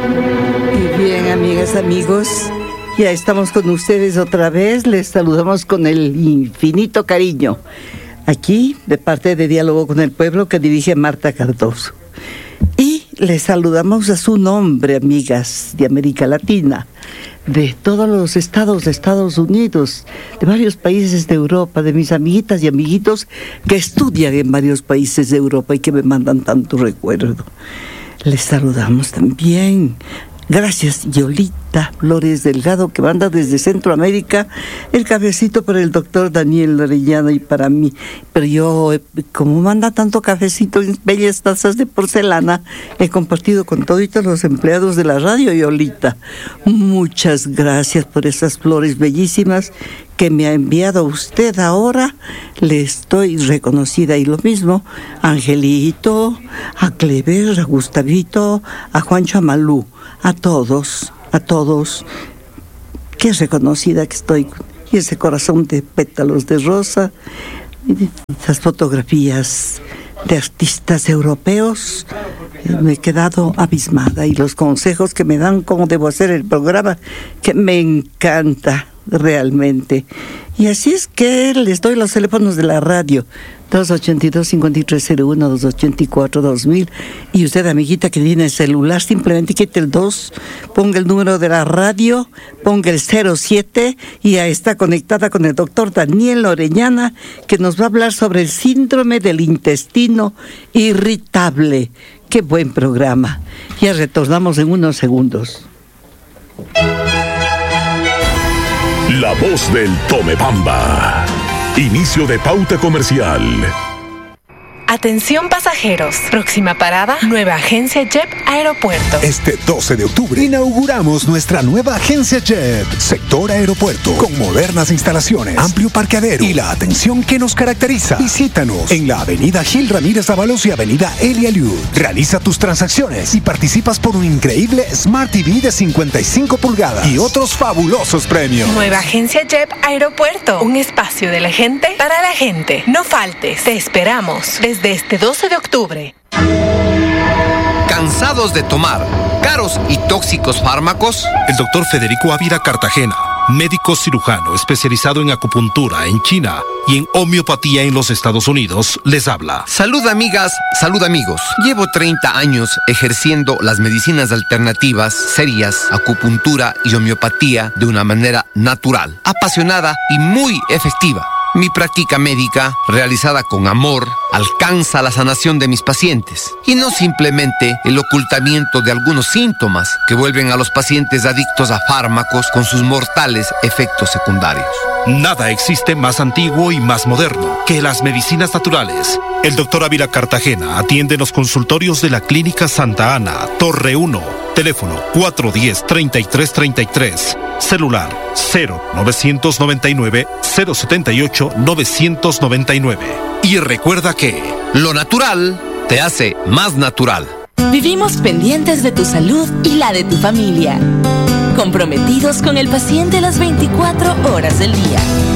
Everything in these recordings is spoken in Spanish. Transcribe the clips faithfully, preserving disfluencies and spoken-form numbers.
Y bien, amigas, amigos, ya estamos con ustedes otra vez. Les saludamos con el infinito cariño. Aquí, de parte de Diálogo con el Pueblo, que dirige Marta Cardoso. Y les saludamos a su nombre, amigas de América Latina, de todos los estados de Estados Unidos, de varios países de Europa, de mis amiguitas y amiguitos que estudian en varios países de Europa y que me mandan tanto recuerdo. Les saludamos también. Gracias, Yolita Flores Delgado, que manda desde Centroamérica el cafecito para el doctor Daniel Orellana y para mí. Pero yo, como manda tanto cafecito en bellas tazas de porcelana, he compartido con todos los empleados de la radio, Yolita. Muchas gracias por esas flores bellísimas que me ha enviado usted ahora. Le estoy reconocida. Y lo mismo a Angelito, a Clever, a Gustavito, a Juancho Amalú. A todos, a todos, qué reconocida que estoy, y ese corazón de pétalos de rosa, y esas fotografías de artistas europeos, me he quedado abismada, y los consejos que me dan cómo debo hacer el programa, que me encanta realmente. Y así es que les doy los teléfonos de la radio, dos ochenta y dos, cincuenta y tres cero uno, dos ochenta y cuatro, dos mil. Y usted, amiguita, que tiene el celular, simplemente quite el dos, ponga el número de la radio, ponga el cero siete y ya está conectada con el doctor Daniel Orellana, que nos va a hablar sobre el síndrome del intestino irritable. ¡Qué buen programa! Ya retornamos en unos segundos. La voz del Tomebamba. Inicio de pauta comercial. Atención pasajeros, próxima parada, nueva agencia J E P Aeropuerto. Este doce de octubre inauguramos nuestra nueva agencia J E P, sector aeropuerto, con modernas instalaciones, amplio parqueadero y la atención que nos caracteriza. Visítanos en la avenida Gil Ramírez Ábalos y avenida Elia Liud. Realiza tus transacciones y participas por un increíble Smart T V de cincuenta y cinco pulgadas y otros fabulosos premios. Nueva agencia J E P Aeropuerto, un espacio de la gente para la gente. No faltes, te esperamos desde de este doce de octubre. ¿Cansados de tomar caros y tóxicos fármacos? El doctor Federico Ávila Cartagena, médico cirujano especializado en acupuntura en China y en homeopatía en los Estados Unidos, les habla. Salud, amigas, salud, amigos. Llevo treinta años ejerciendo las medicinas alternativas, serias, acupuntura y homeopatía de una manera natural, apasionada y muy efectiva. Mi práctica médica, realizada con amor, alcanza la sanación de mis pacientes y no simplemente el ocultamiento de algunos síntomas que vuelven a los pacientes adictos a fármacos con sus mortales efectos secundarios. Nada existe más antiguo y más moderno que las medicinas naturales. El doctor Ávila Cartagena atiende en los consultorios de la Clínica Santa Ana, Torre uno, teléfono cuatro uno cero, tres tres tres tres, celular cero novecientos noventa y nueve, cero setenta y ocho, novecientos noventa y nueve. Y recuerda que lo natural te hace más natural. Vivimos pendientes de tu salud y la de tu familia, comprometidos con el paciente las veinticuatro horas del día.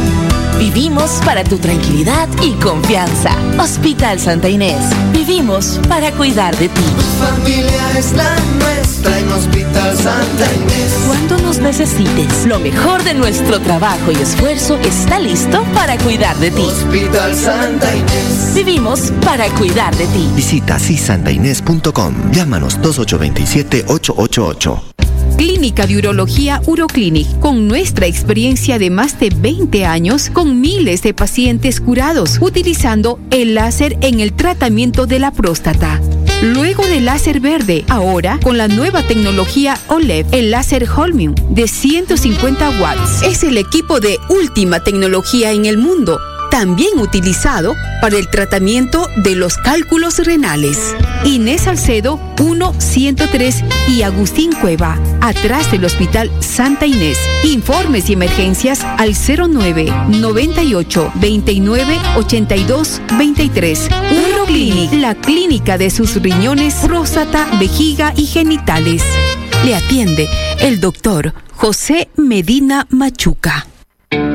Vivimos para tu tranquilidad y confianza. Hospital Santa Inés. Vivimos para cuidar de ti. Tu familia es la nuestra en Hospital Santa Inés. Cuando nos necesites, lo mejor de nuestro trabajo y esfuerzo está listo para cuidar de ti. Hospital Santa Inés. Vivimos para cuidar de ti. Visita si santa inés punto com. Llámanos dos ocho dos siete, ocho ocho ocho. Clínica de Urología Uroclinic, con nuestra experiencia de más de veinte años, con miles de pacientes curados, utilizando el láser en el tratamiento de la próstata. Luego del láser verde, ahora con la nueva tecnología O L E D, el láser Holmium de ciento cincuenta watts. Es el equipo de última tecnología en el mundo, también utilizado para el tratamiento de los cálculos renales. Inés Salcedo, uno ciento tres y Agustín Cueva, atrás del Hospital Santa Inés. Informes y emergencias al cero nueve, noventa y ocho, veintinueve, ochenta y dos, veintitrés. Uroclinic, la clínica de sus riñones, próstata, vejiga y genitales. Le atiende el doctor José Medina Machuca.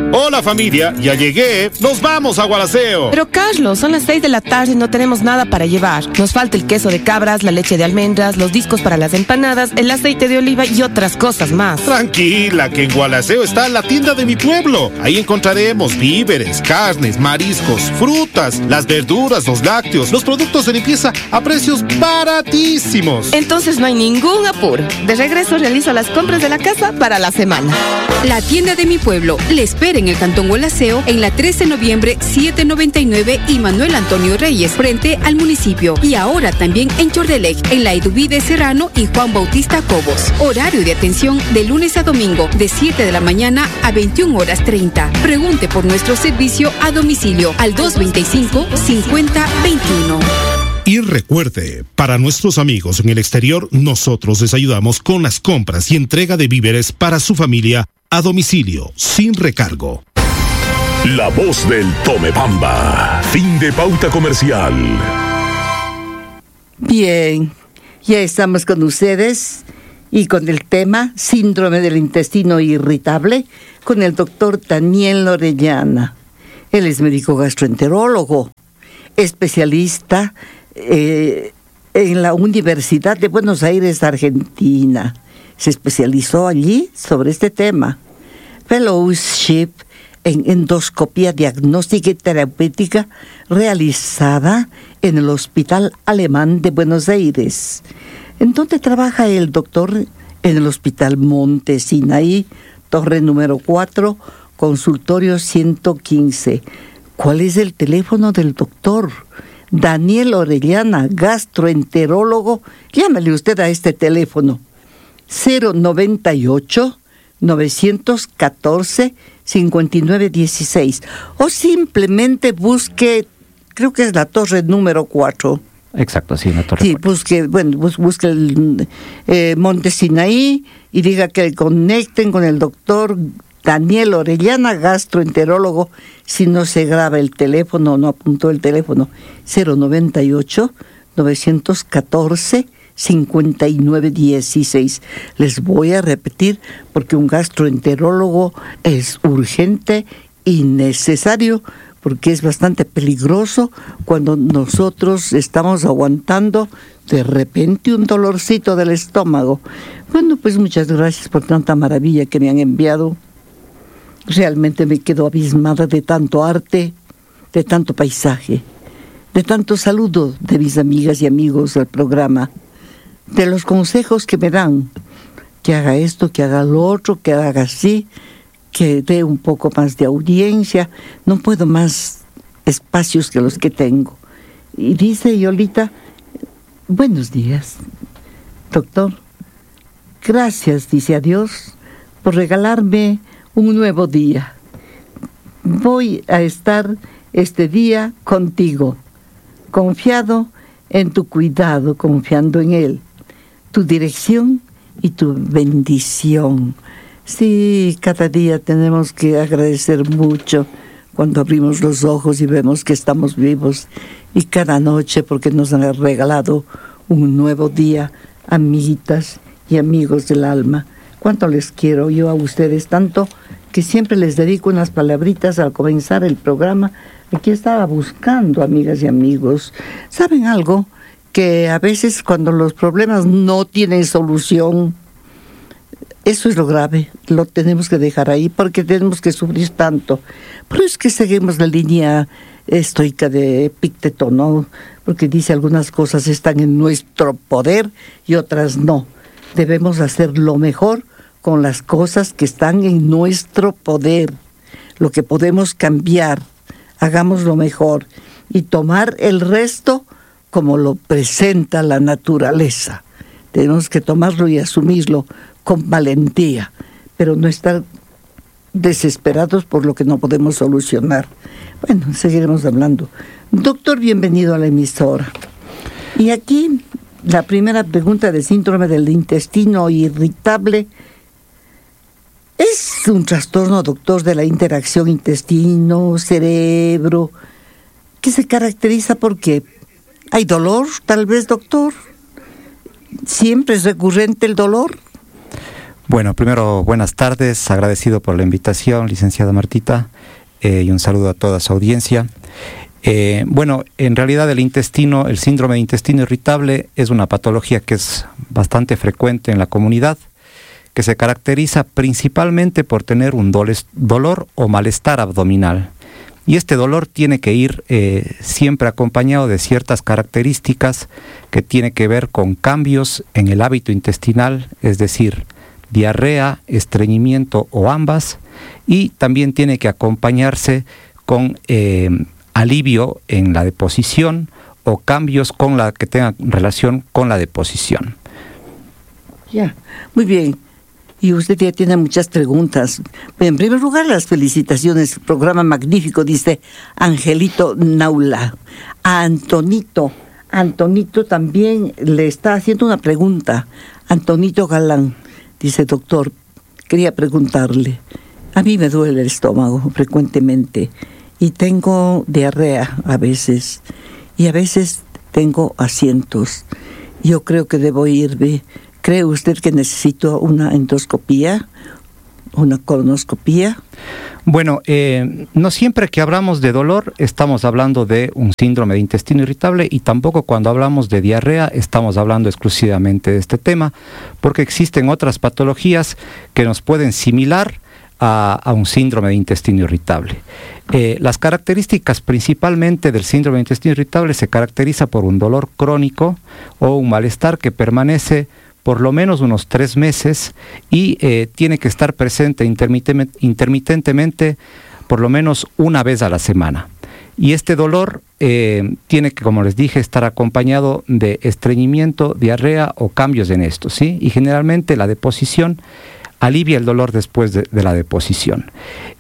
Hola familia, ya llegué. Nos vamos a Gualaceo. Pero Carlos, son las seis de la tarde y no tenemos nada para llevar. Nos falta el queso de cabras, la leche de almendras, los discos para las empanadas, el aceite de oliva y otras cosas más. Tranquila, que en Gualaceo está la tienda de mi pueblo. Ahí encontraremos víveres, carnes, mariscos, frutas, las verduras, los lácteos, los productos de limpieza a precios baratísimos. Entonces no hay ningún apuro. De regreso realizo las compras de la casa para la semana. La tienda de mi pueblo le espera en el Cantón Gualaceo en la trece de noviembre setecientos noventa y nueve y Manuel Antonio Reyes frente al municipio. Y ahora también en Chordelec, en la Eduvide Serrano y Juan Bautista Cobos. Horario de atención de lunes a domingo de siete de la mañana a veintiuna horas treinta. Pregunte por nuestro servicio a domicilio al dos veinticinco, cincuenta veintiuno. Y recuerde, para nuestros amigos en el exterior, nosotros les ayudamos con las compras y entrega de víveres para su familia a domicilio, sin recargo. La voz del Tomebamba. Fin de pauta comercial. Bien, ya estamos con ustedes y con el tema síndrome del intestino irritable con el doctor Daniel Orellana. Él es médico gastroenterólogo, especialista eh, en la Universidad de Buenos Aires, Argentina. Se especializó allí sobre este tema. Fellowship en endoscopia diagnóstica y terapéutica realizada en el Hospital Alemán de Buenos Aires. ¿En dónde trabaja el doctor? En el Hospital Monte Sinaí, torre número cuatro, consultorio ciento quince. ¿Cuál es el teléfono del doctor Daniel Orellana, gastroenterólogo? Llámale usted a este teléfono. cero noventa y ocho, novecientos catorce, cincuenta y nueve dieciséis. O simplemente busque, creo que es la torre número cuatro. Exacto, sí, la torre Sí, cuatro. busque, bueno, bus, busque el eh, Monte Sinaí y diga que conecten con el doctor Daniel Orellana, gastroenterólogo. Si no se graba el teléfono, no apuntó el teléfono, cero noventa y ocho, novecientos catorce, cincuenta y nueve dieciséis. Les voy a repetir porque un gastroenterólogo es urgente y necesario, porque es bastante peligroso cuando nosotros estamos aguantando de repente un dolorcito del estómago. Bueno, pues muchas gracias por tanta maravilla que me han enviado. Realmente me quedo abismada de tanto arte, de tanto paisaje, de tanto saludo de mis amigas y amigos del programa, de los consejos que me dan, que haga esto, que haga lo otro, que haga así, que dé un poco más de audiencia. No puedo más espacios que los que tengo. Y dice Yolita, buenos días, doctor. Gracias, dice a Dios, por regalarme un nuevo día. Voy a estar este día contigo, confiado en tu cuidado, confiando en Él, tu dirección y tu bendición. Sí, cada día tenemos que agradecer mucho cuando abrimos los ojos y vemos que estamos vivos, y cada noche porque nos han regalado un nuevo día, amiguitas y amigos del alma. Cuánto les quiero yo a ustedes, tanto que siempre les dedico unas palabritas al comenzar el programa. Aquí estaba buscando, amigas y amigos. ¿Saben algo? Que a veces cuando los problemas no tienen solución, eso es lo grave, lo tenemos que dejar ahí porque tenemos que sufrir tanto. Pero es que seguimos la línea estoica de Epicteto, ¿no? Porque dice algunas cosas están en nuestro poder y otras no. Debemos hacer lo mejor con las cosas que están en nuestro poder, lo que podemos cambiar, hagamos lo mejor y tomar el resto como lo presenta la naturaleza. Tenemos que tomarlo y asumirlo con valentía, pero no estar desesperados por lo que no podemos solucionar. Bueno, seguiremos hablando. Doctor, bienvenido a la emisora. Y aquí la primera pregunta de síndrome del intestino irritable. ¿Es un trastorno, doctor, de la interacción intestino-cerebro que se caracteriza porque hay dolor, tal vez, doctor? ¿Siempre es recurrente el dolor? Bueno, primero, buenas tardes, agradecido por la invitación, licenciada Martita, eh, y un saludo a toda su audiencia. Eh, bueno, en realidad el intestino, el síndrome de intestino irritable es una patología que es bastante frecuente en la comunidad, que se caracteriza principalmente por tener un dolor o malestar abdominal. Y este dolor tiene que ir eh, siempre acompañado de ciertas características que tiene que ver con cambios en el hábito intestinal, es decir, diarrea, estreñimiento o ambas, y también tiene que acompañarse con eh, alivio en la deposición o cambios con la que tengan relación con la deposición. Ya, muy bien. Y usted ya tiene muchas preguntas. En primer lugar, las felicitaciones. Programa magnífico, dice Angelito Naula. A Antonito. Antonito también le está haciendo una pregunta. Antonito Galán. Dice, doctor, quería preguntarle. A mí me duele el estómago frecuentemente. Y tengo diarrea a veces. Y a veces tengo asientos. Yo creo que debo irme. ¿Cree usted que necesito una endoscopía, una colonoscopía? Bueno, eh, no siempre que hablamos de dolor estamos hablando de un síndrome de intestino irritable, y tampoco cuando hablamos de diarrea estamos hablando exclusivamente de este tema, porque existen otras patologías que nos pueden similar a, a un síndrome de intestino irritable. Eh, las características principalmente del síndrome de intestino irritable se caracteriza por un dolor crónico o un malestar que permanece por lo menos unos tres meses y eh, tiene que estar presente intermitente, intermitentemente por lo menos una vez a la semana. Y este dolor eh, tiene que, como les dije, estar acompañado de estreñimiento, diarrea o cambios en esto, ¿sí? Y generalmente la deposición alivia el dolor después de, de la deposición.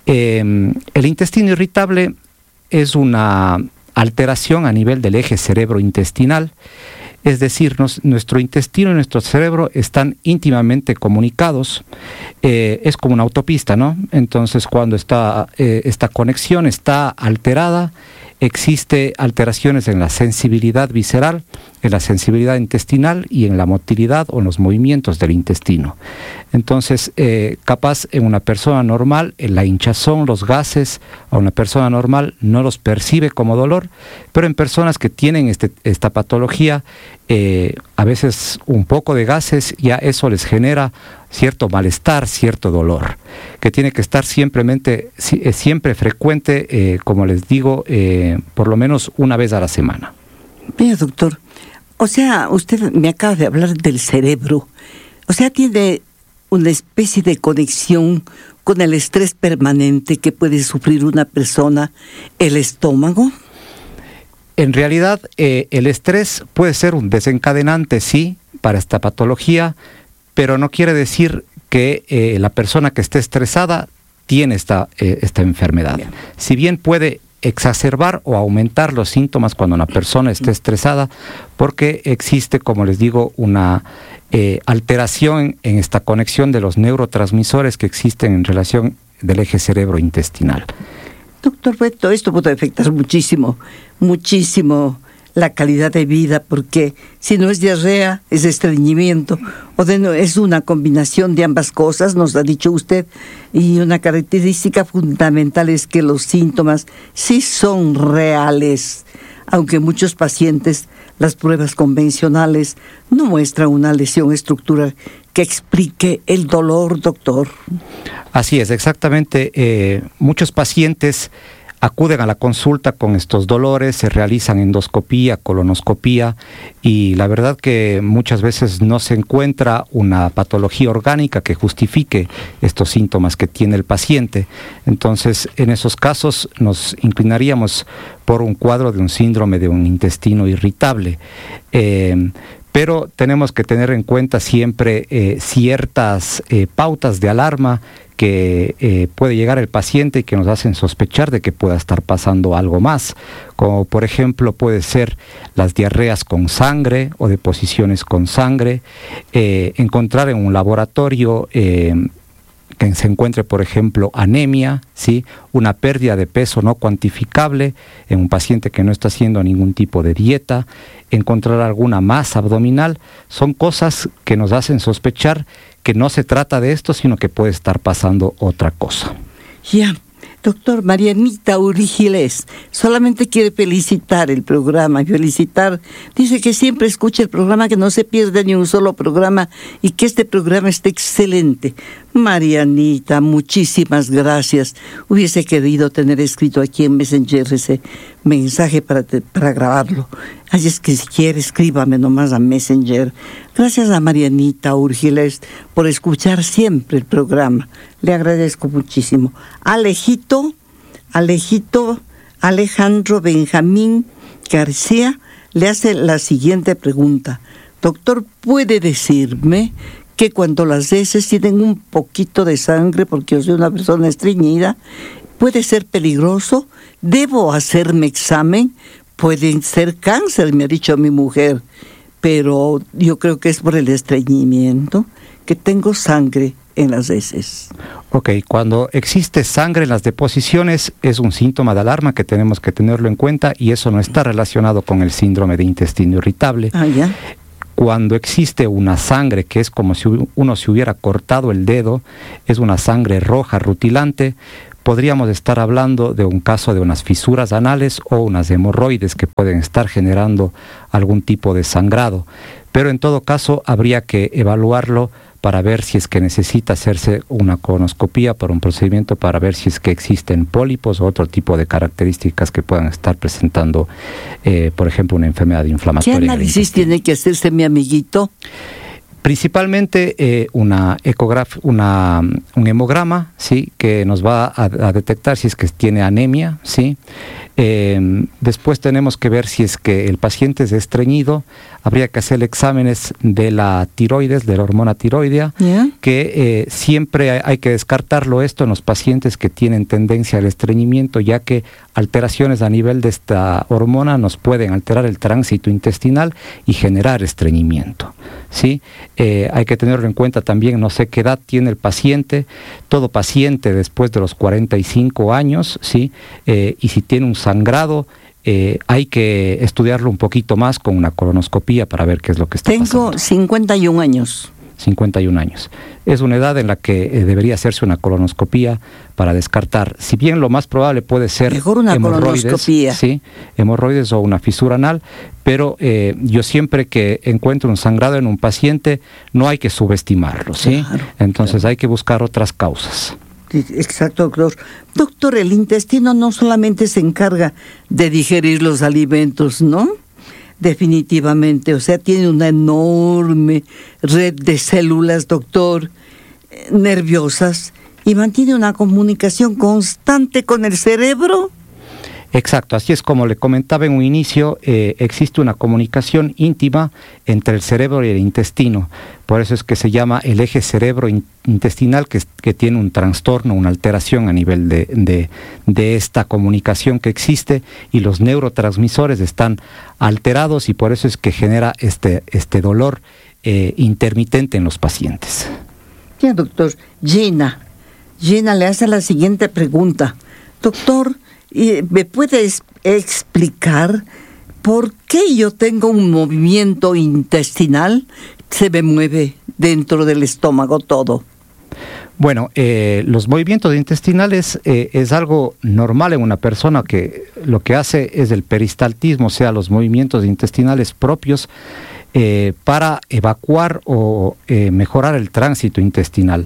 Eh, el intestino irritable es una alteración a nivel del eje cerebro-intestinal. Es decir, nos, nuestro intestino y nuestro cerebro están íntimamente comunicados. Eh, es como una autopista, ¿no? Entonces, cuando está, eh, esta conexión está alterada, existe alteraciones en la sensibilidad visceral, en la sensibilidad intestinal y en la motilidad o en los movimientos del intestino. Entonces, eh, capaz en una persona normal, en la hinchazón, los gases, a una persona normal no los percibe como dolor, pero en personas que tienen este, esta patología, eh, a veces un poco de gases, ya eso les genera cierto malestar, cierto dolor, que tiene que estar siempre, siempre frecuente, eh, como les digo, eh, por lo menos una vez a la semana. Mira, doctor, o sea, usted me acaba de hablar del cerebro, o sea, tiene una especie de conexión con el estrés permanente que puede sufrir una persona, el estómago. En realidad, eh, el estrés puede ser un desencadenante, sí, para esta patología, pero no quiere decir que eh, la persona que esté estresada tiene esta, eh, esta enfermedad. Bien. Si bien puede exacerbar o aumentar los síntomas cuando una persona esté estresada, porque existe, como les digo, una eh, alteración en esta conexión de los neurotransmisores que existen en relación del eje cerebro-intestinal. Doctor Beto, esto puede afectar muchísimo, muchísimo la calidad de vida, porque si no es diarrea, es estreñimiento, o de no, es una combinación de ambas cosas, nos ha dicho usted, y una característica fundamental es que los síntomas sí son reales, aunque muchos pacientes, las pruebas convencionales no muestran una lesión estructural que explique el dolor, doctor. Así es, exactamente. Eh, muchos pacientes acuden a la consulta con estos dolores, se realizan endoscopía, colonoscopía, y la verdad que muchas veces no se encuentra una patología orgánica que justifique estos síntomas que tiene el paciente. Entonces, en esos casos nos inclinaríamos por un cuadro de un síndrome de un intestino irritable. Eh, pero tenemos que tener en cuenta siempre eh, ciertas eh, pautas de alarma que eh, puede llegar el paciente y que nos hacen sospechar de que pueda estar pasando algo más, como por ejemplo puede ser las diarreas con sangre o deposiciones con sangre, eh, encontrar en un laboratorio eh, que se encuentre, por ejemplo, anemia, ¿sí? Una pérdida de peso no cuantificable en un paciente que no está haciendo ningún tipo de dieta, encontrar alguna masa abdominal, son cosas que nos hacen sospechar que no se trata de esto, sino que puede estar pasando otra cosa. Ya. Doctor, Marianita Urgiles solamente quiere felicitar el programa, felicitar, dice que siempre escucha el programa, que no se pierde ni un solo programa y que este programa está excelente. Marianita, muchísimas gracias. Hubiese querido tener escrito aquí en Messenger ese mensaje para, te, para grabarlo. Así es que si quiere, escríbame nomás a Messenger. Gracias a Marianita Urgiles por escuchar siempre el programa. Le agradezco muchísimo. Alejito, Alejito, Alejandro Benjamín García le hace la siguiente pregunta. Doctor, ¿puede decirme que cuando las heces tienen un poquito de sangre, porque yo soy una persona estreñida, puede ser peligroso? ¿Debo hacerme examen? Pueden ser cáncer, me ha dicho mi mujer, pero yo creo que es por el estreñimiento, que tengo sangre en las heces. Ok, cuando existe sangre en las deposiciones es un síntoma de alarma que tenemos que tenerlo en cuenta, y eso no está relacionado con el síndrome de intestino irritable. Ah, ya. Cuando existe una sangre que es como si uno se hubiera cortado el dedo, es una sangre roja rutilante, podríamos estar hablando de un caso de unas fisuras anales o unas hemorroides que pueden estar generando algún tipo de sangrado. Pero en todo caso habría que evaluarlo para ver si es que necesita hacerse una colonoscopía por un procedimiento para ver si es que existen pólipos o otro tipo de características que puedan estar presentando, eh, por ejemplo, una enfermedad inflamatoria. ¿Qué análisis tiene que hacerse mi amiguito? Principalmente eh, una ecograf, una, un hemograma, ¿sí? Que nos va a, a detectar si es que tiene anemia, ¿sí? Eh, después tenemos que ver si es que el paciente es estreñido. Habría que hacer exámenes de la tiroides, de la hormona tiroidea, yeah. que eh, siempre hay, hay que descartarlo esto en los pacientes que tienen tendencia al estreñimiento, ya que alteraciones a nivel de esta hormona nos pueden alterar el tránsito intestinal y generar estreñimiento, ¿sí? Eh, hay que tenerlo en cuenta también, no sé qué edad tiene el paciente. Todo paciente después de los cuarenta y cinco años, ¿sí? Eh, y si tiene un sangrado, eh, hay que estudiarlo un poquito más con una colonoscopía para ver qué es lo que está Tengo pasando. Tengo cincuenta y un años. cincuenta y un años. Es una edad en la que eh, debería hacerse una colonoscopía para descartar, si bien lo más probable puede ser Mejor una hemorroides, ¿sí? hemorroides o una fisura anal, pero eh, yo siempre que encuentro un sangrado en un paciente no hay que subestimarlo, ¿sí? Claro, Entonces claro. hay que buscar otras causas. Exacto, doctor. Doctor, el intestino no solamente se encarga de digerir los alimentos, ¿no? Definitivamente, o sea, tiene una enorme red de células, doctor, nerviosas, y mantiene una comunicación constante con el cerebro. Exacto, así es como le comentaba en un inicio, eh, existe una comunicación íntima entre el cerebro y el intestino. Por eso es que se llama el eje cerebro-intestinal, que, que tiene un trastorno, una alteración a nivel de, de, de esta comunicación que existe, y los neurotransmisores están alterados, y por eso es que genera este, este dolor eh, intermitente en los pacientes. Ya, doctor. Gina, Gina le hace la siguiente pregunta. Doctor, ¿me puedes explicar por qué yo tengo un movimiento intestinal? Se me mueve dentro del estómago todo. Bueno, eh, los movimientos intestinales eh, es algo normal en una persona, que lo que hace es el peristaltismo, o sea, los movimientos intestinales propios eh, para evacuar o eh, mejorar el tránsito intestinal.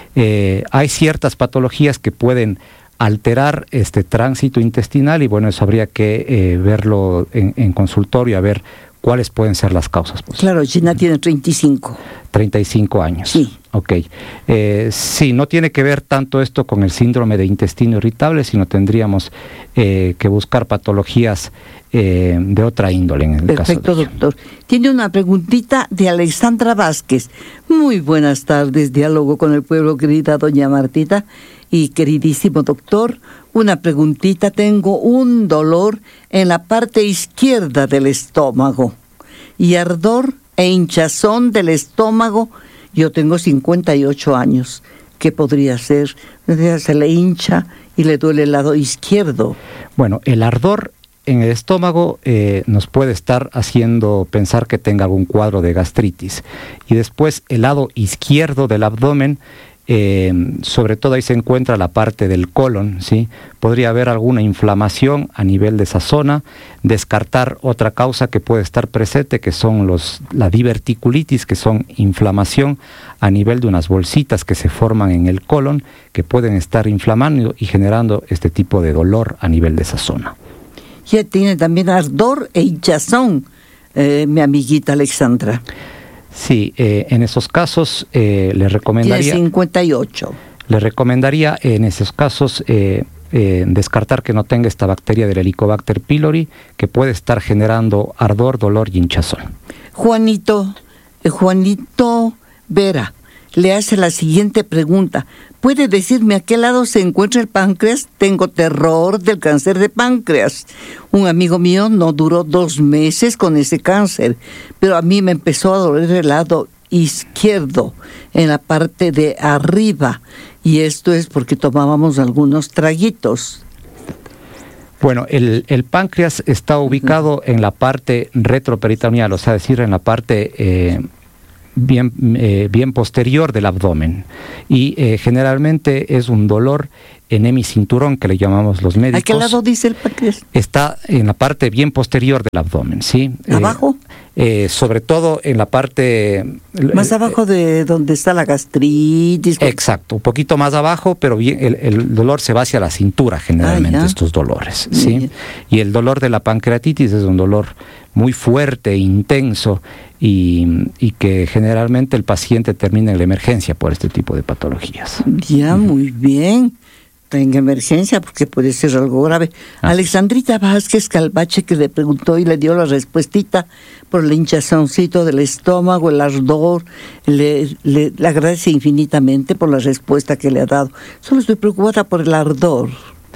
Eh, hay ciertas patologías que pueden alterar este tránsito intestinal, y bueno, eso habría que eh, verlo en, en consultorio, a ver cuáles pueden ser las causas. Pues. Claro, Gina tiene treinta y cinco. treinta y cinco años. Sí. Ok. Eh, sí, no tiene que ver tanto esto con el síndrome de intestino irritable, sino tendríamos eh, que buscar patologías eh, de otra índole en el Perfecto, caso de doctor. Tiene una preguntita de Alexandra Vázquez. Muy buenas tardes, diálogo con el pueblo, querida doña Martita y queridísimo doctor. Una preguntita, tengo un dolor en la parte izquierda del estómago y ardor e hinchazón del estómago. Yo tengo cincuenta y ocho años. ¿Qué podría ser? Se le hincha y le duele el lado izquierdo. Bueno, el ardor en el estómago eh, nos puede estar haciendo pensar que tenga algún cuadro de gastritis. Y después el lado izquierdo del abdomen, eh, sobre todo ahí se encuentra la parte del colon, ¿sí? Podría haber alguna inflamación a nivel de esa zona. Descartar otra causa que puede estar presente, que son los, la diverticulitis, que son inflamación a nivel de unas bolsitas que se forman en el colon, que pueden estar inflamando y generando este tipo de dolor a nivel de esa zona. Ya tiene también ardor e hinchazón, eh, mi amiguita Alexandra. Sí, eh, en esos casos eh, le recomendaría... Tiene cincuenta y ocho. Le recomendaría en esos casos eh, eh, descartar que no tenga esta bacteria del Helicobacter pylori, que puede estar generando ardor, dolor y hinchazón. Juanito, eh, Juanito Vera le hace la siguiente pregunta. ¿Puede decirme a qué lado se encuentra el páncreas? Tengo terror del cáncer de páncreas. Un amigo mío no duró dos meses con ese cáncer, pero a mí me empezó a doler el lado izquierdo, en la parte de arriba. Y esto es porque tomábamos algunos traguitos. Bueno, el, el páncreas está ubicado uh-huh. en la parte retroperitoneal, o sea, decir, en la parte... Eh, Bien, eh, bien posterior del abdomen, y eh, generalmente es un dolor en hemicinturón, que le llamamos los médicos. ¿A qué lado dice el páncreas? Está en la parte bien posterior del abdomen, ¿sí? ¿Abajo? Eh, eh, sobre todo en la parte... Más eh, abajo de donde está la gastritis. Exacto, un poquito más abajo, pero bien, el, el dolor se va hacia la cintura generalmente, ah, estos dolores, ¿sí? Bien. Y el dolor de la pancreatitis es un dolor muy fuerte, intenso, y, y que generalmente el paciente termina en la emergencia por este tipo de patologías. Ya, muy bien. En emergencia, porque puede ser algo grave. Ah. Alexandrita Vázquez Calvache, que le preguntó y le dio la respuestita por el hinchazoncito del estómago, el ardor, le, le, le agradece infinitamente por la respuesta que le ha dado. Solo estoy preocupada por el ardor.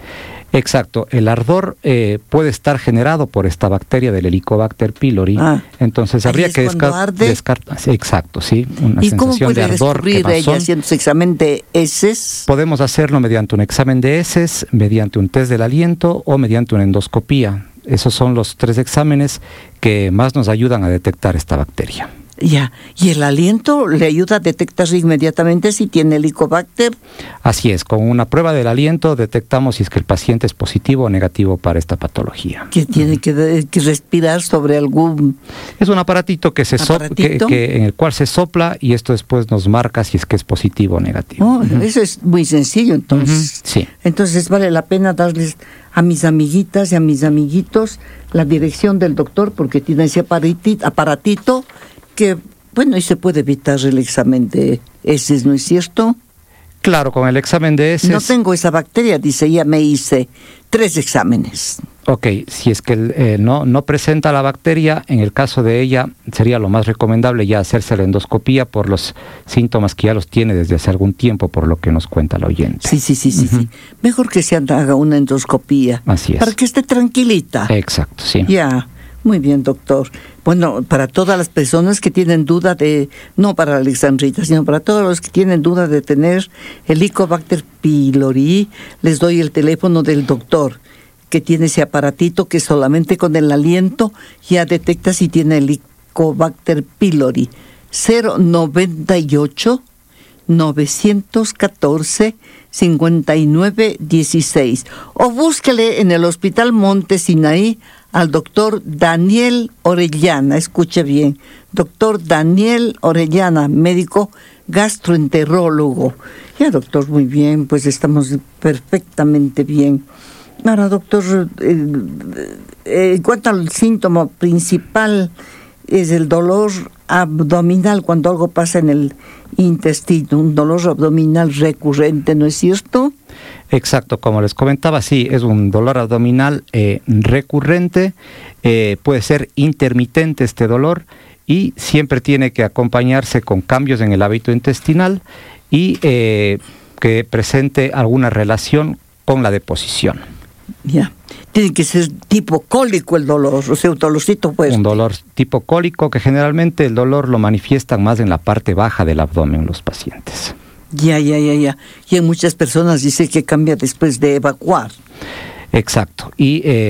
Exacto, el ardor eh, puede estar generado por esta bacteria del Helicobacter pylori, ah, entonces habría que descartar. Descarta, exacto, sí, una ¿Y sensación cómo puede de ardor, descubrir ella haciendo su examen de heces? Podemos hacerlo mediante un examen de heces, mediante un test del aliento o mediante una endoscopía. Esos son los tres exámenes que más nos ayudan a detectar esta bacteria. Ya, ¿y el aliento le ayuda a detectar inmediatamente si tiene Helicobacter? Así es, con una prueba del aliento detectamos si es que el paciente es positivo o negativo para esta patología. ¿Que tiene uh-huh. que, que respirar sobre algún...? Es un aparatito, que se sopla, que, que, en el cual se sopla, y esto después nos marca si es que es positivo o negativo. Oh, uh-huh. Eso es muy sencillo, entonces. Uh-huh. Sí. Entonces vale la pena darles a mis amiguitas y a mis amiguitos la dirección del doctor, porque tiene ese aparatito, aparatito que, bueno, y se puede evitar el examen de heces, ¿no es cierto? Claro, con el examen de heces... No tengo esa bacteria, dice ella, me hice tres exámenes. Ok, si es que eh, no, no presenta la bacteria, en el caso de ella sería lo más recomendable ya hacerse la endoscopía por los síntomas que ya los tiene desde hace algún tiempo, por lo que nos cuenta la oyente. Sí, sí, sí, sí, uh-huh. sí. Mejor que se haga una endoscopía. Así es. Para que esté tranquilita. Exacto, sí. Ya. Muy bien, doctor. Bueno, para todas las personas que tienen duda de, no para Alexandrita, sino para todos los que tienen duda de tener Helicobacter pylori, les doy el teléfono del doctor, que tiene ese aparatito que solamente con el aliento ya detecta si tiene Helicobacter pylori. cero noventa y ocho, novecientos catorce, cincuenta y nueve dieciséis. O búsquele en el Hospital Monte Sinaí al doctor Daniel Orellana, escuche bien, doctor Daniel Orellana, médico gastroenterólogo. Ya, doctor, muy bien, pues estamos perfectamente bien. Ahora, doctor, eh, eh, en cuanto al síntoma principal, es el dolor abdominal cuando algo pasa en el intestino, un dolor abdominal recurrente, ¿no es cierto? Exacto, como les comentaba, sí, es un dolor abdominal eh, recurrente, eh, puede ser intermitente este dolor, y siempre tiene que acompañarse con cambios en el hábito intestinal y eh, que presente alguna relación con la deposición. Ya. Tiene que ser tipo cólico el dolor, o sea, un dolorcito pues. Un dolor tipo cólico, que generalmente el dolor lo manifiestan más en la parte baja del abdomen los pacientes. Ya, ya, ya, ya. Y en muchas personas dice que cambia después de evacuar. Exacto. Y eh,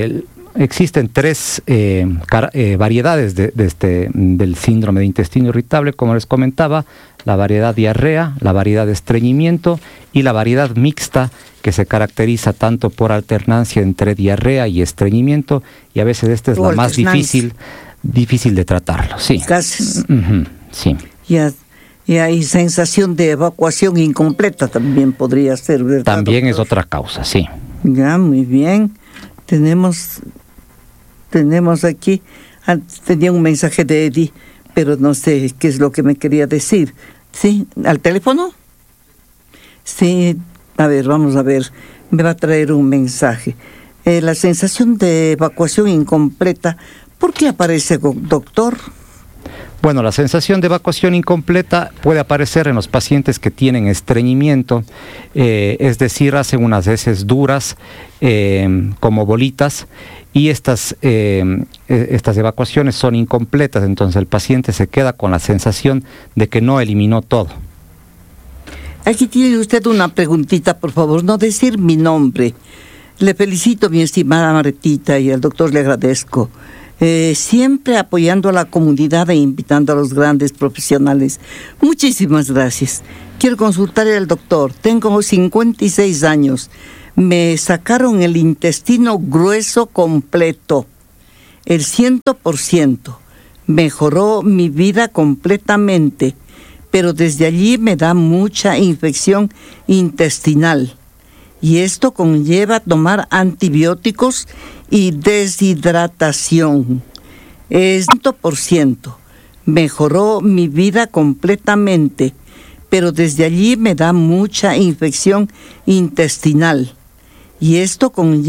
existen tres eh, car- eh, variedades de, de este, del síndrome de intestino irritable, como les comentaba, la variedad diarrea, la variedad de estreñimiento y la variedad mixta, que se caracteriza tanto por alternancia entre diarrea y estreñimiento, y a veces esta es la más difícil, difícil de tratarlo, sí. Gases. Uh-huh, sí. Ya. Y hay sensación de evacuación incompleta también podría ser, ¿verdad, También doctor? Es otra causa, sí. Ya, muy bien. Tenemos, tenemos aquí, tenía un mensaje de Eddie, pero no sé qué es lo que me quería decir. ¿Sí? ¿Al teléfono? Sí, a ver, vamos a ver. Me va a traer un mensaje. Eh, la sensación de evacuación incompleta, ¿por qué aparece, doctor? Bueno, la sensación de evacuación incompleta puede aparecer en los pacientes que tienen estreñimiento, eh, es decir, hacen unas heces duras eh, como bolitas, y estas, eh, estas evacuaciones son incompletas, entonces el paciente se queda con la sensación de que no eliminó todo. Aquí tiene usted una preguntita, por favor, no decir mi nombre. Le felicito, mi estimada Maretita, y al doctor le agradezco. Eh, siempre apoyando a la comunidad e invitando a los grandes profesionales. Muchísimas gracias. Quiero consultar al doctor. Tengo cincuenta y seis años. Me sacaron el intestino grueso completo, el cien por ciento. Mejoró mi vida completamente, pero desde allí me da mucha infección intestinal. Y esto conlleva tomar antibióticos y deshidratación. Es cien por ciento. Mejoró mi vida completamente, pero desde allí me da mucha infección intestinal. Y esto conlleva